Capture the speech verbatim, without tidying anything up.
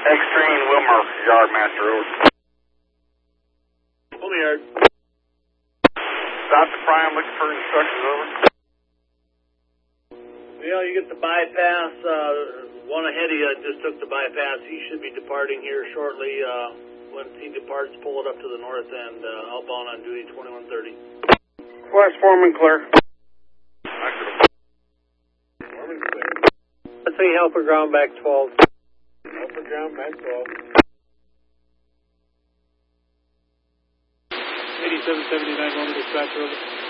Extreme, Wilmer, yard master, over. On the yard. Stop the prime, looking for instructions, over. You know, you get the bypass, uh, one ahead of you just took the bypass. He should be departing here shortly. Uh, when he departs, pull it up to the north end, uh, outbound on duty twenty-one thirty. West Foreman, clear. Foreman, clear. Let's see, helper ground back twelve. Helper ground back twelve. eighty-seven seventy-nine, Roman dispatcher, over.